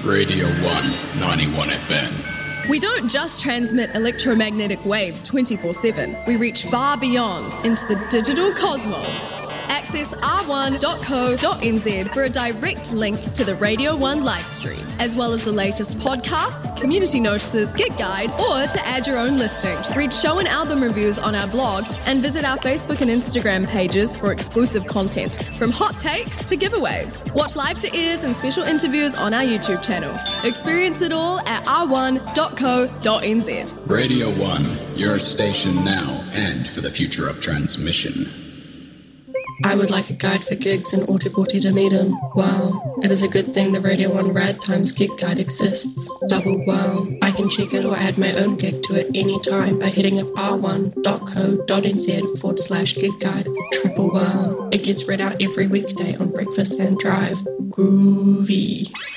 Radio 1, 91 FM. We don't just transmit electromagnetic waves 24/7. We reach far beyond into the digital cosmos. Access r1.co.nz for a direct link to the Radio 1 live stream, as well as the latest podcasts, community notices, gig guide, or to add your own listing. Read show and album reviews on our blog and visit our Facebook and Instagram pages for exclusive content, from hot takes to giveaways. Watch live to ears and special interviews on our YouTube channel. Experience it all at r1.co.nz. Radio 1, your station now and for the future of transmission. I would like a guide for gigs in Ōtepoti, Dunedin. Wow. It is a good thing the Radio 1 Rad Times gig guide exists. Double wow. I can check it or add my own gig to it anytime by hitting up r1.co.nz/gig guide. Triple wow. It gets read out every weekday on Breakfast and Drive. Groovy.